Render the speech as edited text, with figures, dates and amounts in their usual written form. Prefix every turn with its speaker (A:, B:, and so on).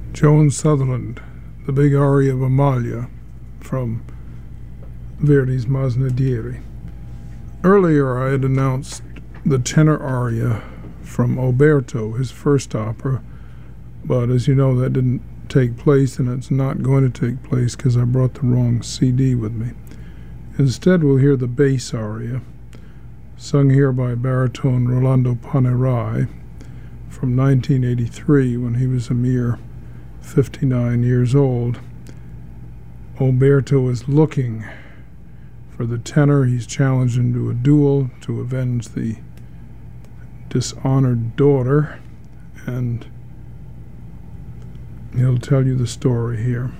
A: Joan Sutherland, the big aria of Amalia from Verdi's Masnadieri. Earlier I had announced the tenor aria from Oberto, his first opera, but as you know that didn't take place, and it's not going to take place because I brought the wrong CD with me. Instead we'll hear the bass aria, sung here by baritone Rolando Panerai from 1983 when he was a mere 59 years old. Oberto is looking for the tenor. He's challenged him to a duel to avenge the dishonored daughter, and he'll tell you the story here.